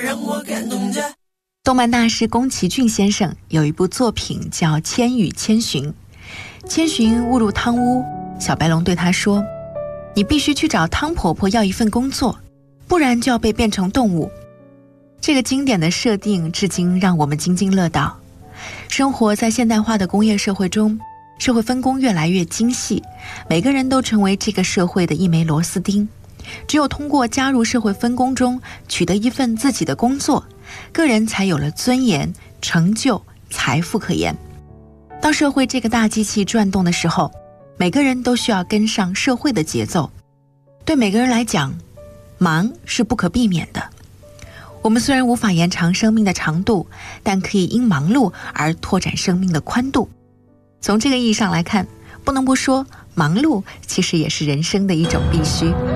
动漫大师宫崎骏先生有一部作品叫《千与千寻》。千寻误入汤屋，小白龙对他说：“你必须去找汤婆婆要一份工作，不然就要被变成动物。”这个经典的设定至今让我们津津乐道。生活在现代化的工业社会中，社会分工越来越精细，每个人都成为这个社会的一枚螺丝钉。只有通过加入社会分工中，取得一份自己的工作，个人才有了尊严、成就、财富可言。当社会这个大机器转动的时候，每个人都需要跟上社会的节奏。对每个人来讲，忙是不可避免的。我们虽然无法延长生命的长度，但可以因忙碌而拓展生命的宽度。从这个意义上来看，不能不说，忙碌其实也是人生的一种必须。